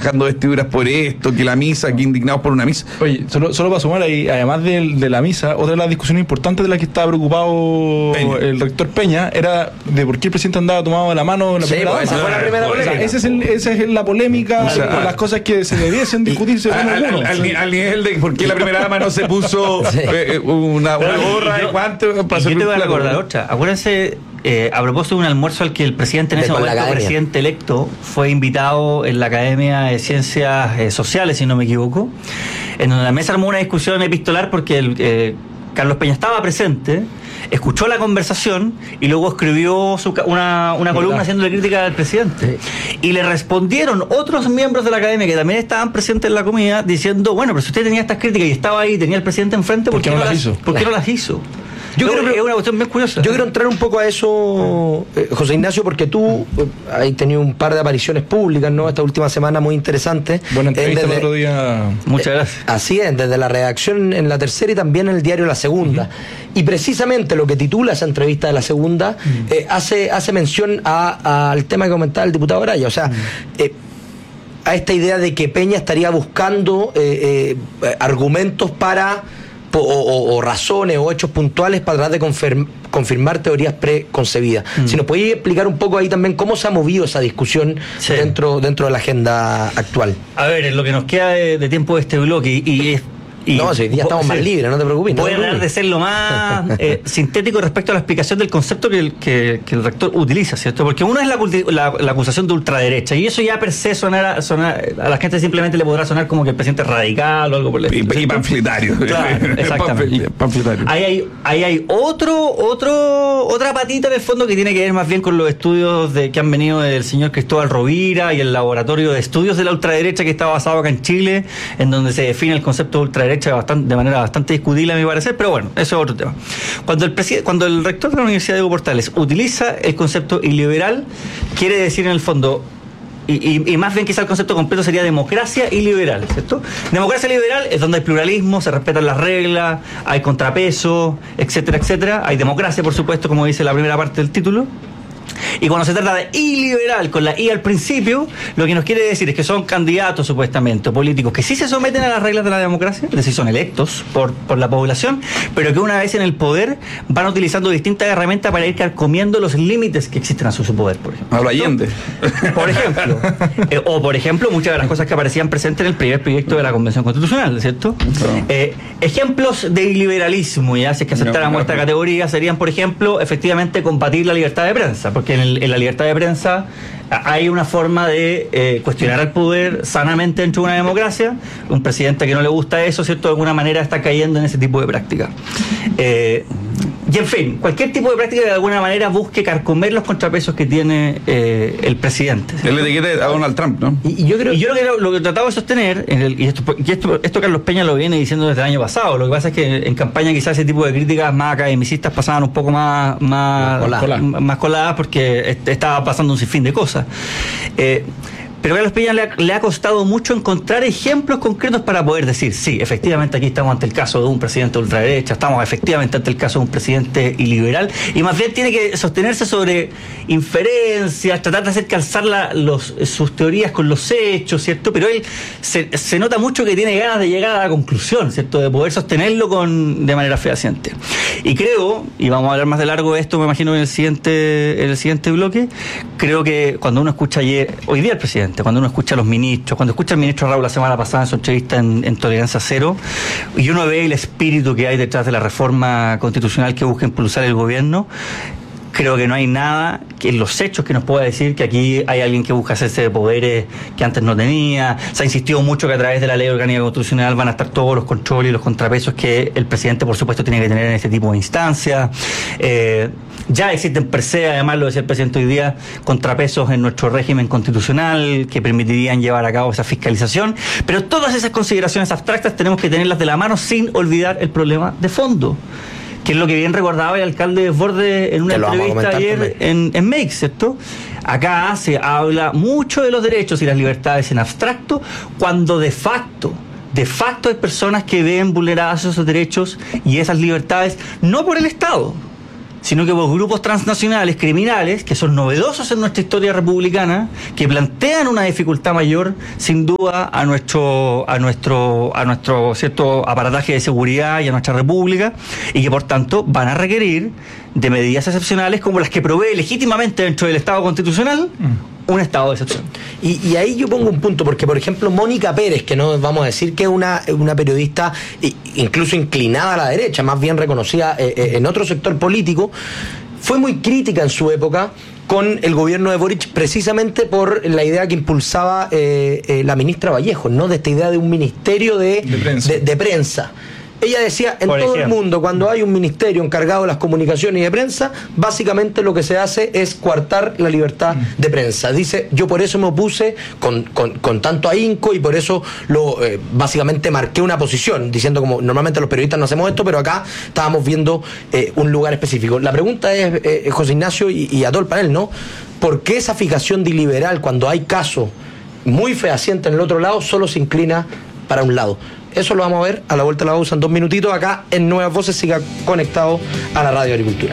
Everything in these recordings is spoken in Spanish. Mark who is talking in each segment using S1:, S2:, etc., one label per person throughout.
S1: bajando vestiduras por esto, que la misa, que indignados por una misa.
S2: Oye, solo para sumar ahí, además de la misa, otra de las discusiones importantes de las que estaba preocupado
S1: Peña.
S2: el rector Peña era de por qué el presidente andaba tomado de la mano en la primera
S3: pues, esa
S2: dama.
S3: fue la primera polémica.
S2: O sea, esa es la polémica,
S1: O sea,
S2: las cosas que se debiesen discutirse con algunos.
S1: Al nivel de por qué la primera dama no se puso una gorra y guantes para
S4: Yo te voy a
S1: la
S4: recordar otra. Acuérdense, a propósito de un almuerzo al que el presidente en ese momento, presidente electo, fue invitado en la Academia de Ciencias Sociales, si no me equivoco, en donde la mesa armó una discusión epistolar porque Carlos Peña estaba presente, escuchó la conversación y luego escribió una columna haciéndole crítica al presidente. Sí. Y le respondieron otros miembros de la academia que también estaban presentes en la comida diciendo, bueno, pero si usted tenía estas críticas y estaba ahí, tenía al presidente enfrente, ¿por qué no las hizo? ¿Por qué no las hizo? Yo creo que es una cuestión bien curiosa.
S3: Yo quiero entrar un poco a eso, José Ignacio, porque tú has tenido un par de apariciones públicas, ¿no? Esta última semana muy interesante.
S2: Buena entrevista el otro día.
S4: Muchas gracias.
S3: Así es, desde la redacción en La Tercera y también en el diario La Segunda. Y precisamente lo que titula esa entrevista de La Segunda hace mención al tema que comentaba el diputado Araya. O sea, a esta idea de que Peña estaría buscando argumentos para o razones o hechos puntuales para tratar de confirmar teorías preconcebidas. Si nos podéis explicar un poco ahí también cómo se ha movido esa discusión dentro de la agenda actual.
S4: A ver, en lo que nos queda de tiempo de este bloque
S3: no, si hoy día estamos más libres, no te preocupes.
S4: Voy a tratar de ser lo más sintético respecto a la explicación del concepto que el rector utiliza, ¿cierto? Porque uno es la acusación de ultraderecha, y eso ya per se a la gente simplemente le podrá sonar como que el presidente es radical o algo por el estilo.
S1: Y panfletario.
S4: Claro, exactamente.
S1: Panfletario.
S4: Ahí hay otra patita en el fondo que tiene que ver más bien con los estudios que han venido del señor Cristóbal Rovira y el laboratorio de estudios de la ultraderecha que está basado acá en Chile, en donde se define el concepto de ultraderecha de manera bastante discutible, a mi parecer, pero bueno, eso es otro tema. Cuando el rector de la Universidad de Diego Portales utiliza el concepto iliberal, quiere decir en el fondo, y más bien quizá el concepto completo sería democracia y liberal, ¿cierto? Democracia liberal es donde hay pluralismo, se respetan las reglas, hay contrapeso, etcétera, etcétera. Hay democracia, por supuesto, como dice la primera parte del título. Y cuando se trata de iliberal, con la I al principio, lo que nos quiere decir es que son candidatos, supuestamente, políticos, que sí se someten a las reglas de la democracia, es decir, son electos por la población, pero que una vez en el poder van utilizando distintas herramientas para ir carcomiendo los límites que existen a su poder, por ejemplo.
S1: Hablo Allende.
S4: Por ejemplo. O, por ejemplo, muchas de las cosas que aparecían presentes en el primer proyecto de la Convención Constitucional, ¿cierto? Ejemplos de iliberalismo, ya si es que aceptáramos esta categoría, serían, por ejemplo, efectivamente combatir la libertad de prensa, porque en la libertad de prensa hay una forma de cuestionar al poder sanamente dentro de una democracia. Un presidente que no le gusta eso, ¿cierto?, de alguna manera está cayendo en ese tipo de práctica. Y en fin, cualquier tipo de práctica que de alguna manera busque carcomer los contrapesos que tiene el presidente, ¿cierto?
S1: Él le etiqueta a Donald Trump, ¿no?
S4: Y yo creo que lo que trataba de sostener, esto Carlos Peña lo viene diciendo desde el año pasado. Lo que pasa es que en campaña quizás ese tipo de críticas más academicistas pasaban un poco más coladas porque estaba pasando un sinfín de cosas. Pero a Carlos Peña le ha costado mucho encontrar ejemplos concretos para poder decir, sí, efectivamente aquí estamos ante el caso de un presidente de ultraderecha, estamos efectivamente ante el caso de un presidente iliberal, y más bien tiene que sostenerse sobre inferencias, tratar de hacer calzar sus teorías con los hechos, ¿cierto? Pero él se nota mucho que tiene ganas de llegar a la conclusión, ¿cierto? De poder sostenerlo de manera fehaciente. Y creo, y vamos a hablar más de largo de esto, me imagino en el siguiente bloque, creo que cuando uno escucha hoy día el presidente, cuando uno escucha a los ministros, cuando escucha al ministro Raúl la semana pasada en su entrevista en Tolerancia Cero, y uno ve el espíritu que hay detrás de la reforma constitucional que busca impulsar el gobierno, creo que no hay nada que en los hechos que nos pueda decir que aquí hay alguien que busca hacerse de poderes que antes no tenía. Se ha insistido mucho que a través de la ley orgánica constitucional van a estar todos los controles y los contrapesos que el presidente, por supuesto, tiene que tener en este tipo de instancias. Ya existen per se, además lo decía el presidente hoy día, contrapesos en nuestro régimen constitucional que permitirían llevar a cabo esa fiscalización, pero todas esas consideraciones abstractas tenemos que tenerlas de la mano sin olvidar el problema de fondo, que es lo que bien recordaba el alcalde Desbordes en una entrevista ayer en Make, ¿cierto? Acá se habla mucho de los derechos y las libertades en abstracto, cuando de facto hay personas que ven vulnerados esos derechos y esas libertades, no por el Estado, sino que por grupos transnacionales criminales que son novedosos en nuestra historia republicana, que plantean una dificultad mayor, sin duda, a nuestro cierto aparataje de seguridad y a nuestra república, y que por tanto van a requerir de medidas excepcionales como las que provee legítimamente dentro del Estado constitucional un estado de excepción.
S3: Y ahí yo pongo un punto, porque por ejemplo Mónica Pérez, que no vamos a decir que es una periodista incluso inclinada a la derecha, más bien reconocida en otro sector político, fue muy crítica en su época con el gobierno de Boric, precisamente por la idea que impulsaba la ministra Vallejo, ¿no? De esta idea de un ministerio de prensa. Ella decía, en todo el mundo, cuando hay un ministerio encargado de las comunicaciones y de prensa, básicamente lo que se hace es coartar la libertad de prensa. Dice, yo por eso me opuse con tanto ahínco y por eso básicamente marqué una posición, diciendo como normalmente los periodistas no hacemos esto, pero acá estábamos viendo un lugar específico. La pregunta es, José Ignacio y a todo el panel, ¿no? ¿Por qué esa fijación de liberal, cuando hay casos muy fehacientes en el otro lado, solo se inclina para un lado? Eso lo vamos a ver a la vuelta de la pausa en 2 minutitos acá en Nuevas Voces. Siga conectado a la Radio Agricultura.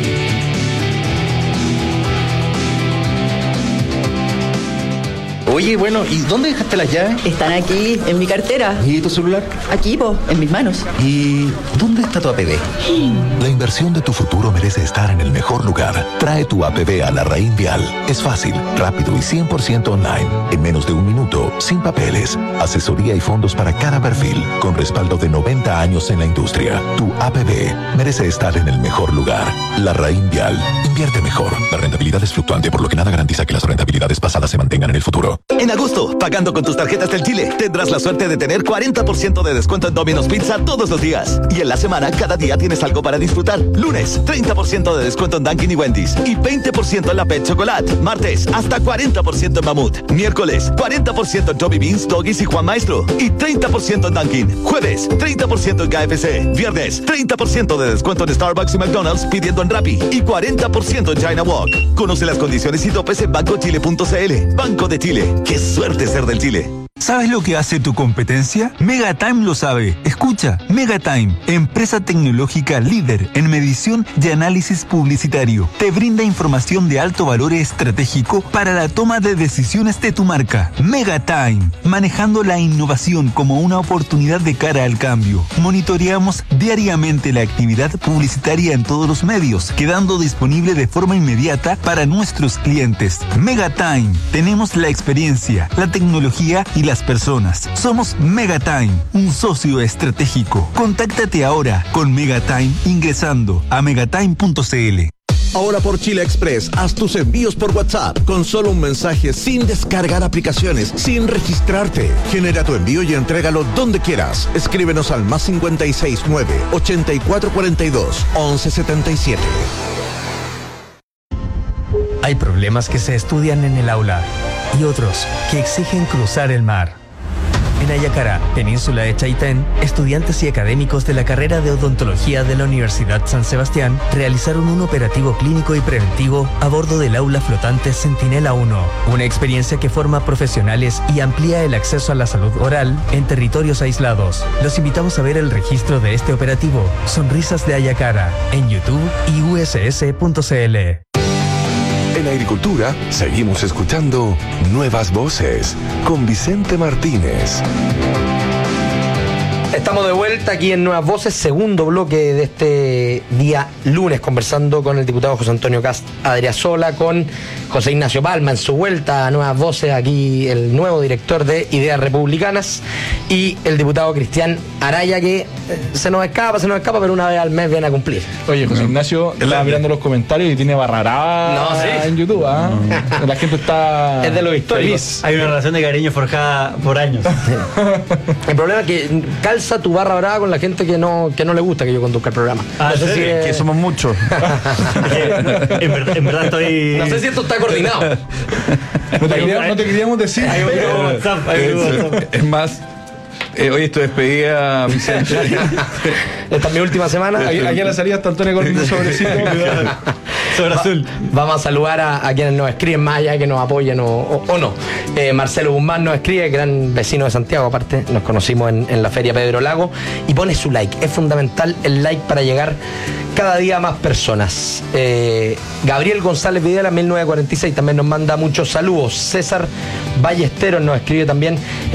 S5: Oye, bueno, ¿y dónde dejaste las llaves?
S6: Están aquí, en mi cartera.
S5: ¿Y tu celular?
S6: Aquí, en mis manos.
S5: ¿Y dónde está tu APB?
S7: La inversión de tu futuro merece estar en el mejor lugar. Trae tu APB a Larraín Vial. Es fácil, rápido y 100% online. En menos de 1 minuto, sin papeles. Asesoría y fondos para cada perfil, con respaldo de 90 años en la industria. Tu APB merece estar en el mejor lugar. Larraín Vial. Invierte mejor. La rentabilidad es fluctuante, por lo que nada garantiza que las rentabilidades pasadas se mantengan en el futuro.
S8: En agosto, pagando con tus tarjetas del Chile, tendrás la suerte de tener 40% de descuento en Domino's Pizza todos los días. Y en la semana, cada día tienes algo para disfrutar. Lunes, 30% de descuento en Dunkin' y Wendy's. Y 20% en la Pet Chocolate. Martes, hasta 40% en Mamut. Miércoles, 40% en Joby Beans, Doggies y Juan Maestro. Y 30% en Dunkin'. Jueves, 30% en KFC. Viernes, 30% de descuento en Starbucks y McDonald's pidiendo en Rappi. Y 40% en China Walk. Conoce las condiciones y topes en bancochile.cl. Banco de Chile. ¡Qué suerte ser del Chile!
S9: ¿Sabes lo que hace tu competencia? Megatime lo sabe. Escucha, Megatime, empresa tecnológica líder en medición y análisis publicitario. Te brinda información de alto valor estratégico para la toma de decisiones de tu marca. Megatime, manejando la innovación como una oportunidad de cara al cambio. Monitoreamos diariamente la actividad publicitaria en todos los medios, quedando disponible de forma inmediata para nuestros clientes. Megatime, tenemos la experiencia, la tecnología y las personas. Somos Megatime, un socio estratégico. Contáctate ahora con Megatime ingresando a megatime.cl.
S10: Ahora por Chile Express, haz tus envíos por WhatsApp con solo un mensaje, sin descargar aplicaciones, sin registrarte. Genera tu envío y entrégalo donde quieras. Escríbenos al +569 8442 1177.
S11: Hay problemas que se estudian en el aula y otros que exigen cruzar el mar. En Ayacara, península de Chaitén, estudiantes y académicos de la carrera de odontología de la Universidad San Sebastián realizaron un operativo clínico y preventivo a bordo del aula flotante Centinela 1, una experiencia que forma profesionales y amplía el acceso a la salud oral en territorios aislados. Los invitamos a ver el registro de este operativo, Sonrisas de Ayacara, en YouTube y uss.cl.
S7: En Agricultura seguimos escuchando Nuevas Voces con Vicente Martínez.
S3: Estamos de vuelta aquí en Nuevas Voces, segundo bloque de este día lunes, conversando con el diputado José Antonio Cast Adriasola, con José Ignacio Palma en su vuelta a Nuevas Voces, aquí el nuevo director de Ideas Republicanas, y el diputado Cristian Araya, que se nos escapa, pero una vez al mes viene a cumplir.
S2: Oye, José Ignacio, estaba mirando los comentarios y tiene barrará en YouTube. La gente está
S3: es de los históricos.
S4: Feliz. Hay una relación de cariño forjada por años.
S3: El problema es que calza tu barra brava con la gente que no le gusta que yo conduzca el programa.
S2: No sé si que somos muchos.
S4: en verdad estoy...
S3: No sé si esto está coordinado.
S2: No te queríamos decir.
S1: Es más, hoy estoy despedida, Vicente.
S3: Esta es mi última semana.
S2: Aquí a la salida está Antonio con un sobrecito.
S4: Sobre azul.
S3: Vamos a saludar a quienes nos escriben más allá, que nos apoyen o no. Marcelo Guzmán nos escribe, gran vecino de Santiago, aparte, nos conocimos en la Feria Pedro Lago, y pone su like. Es fundamental el like para llegar cada día a más personas. Gabriel González Videla, 1946, también nos manda muchos saludos. César Ballesteros nos escribe también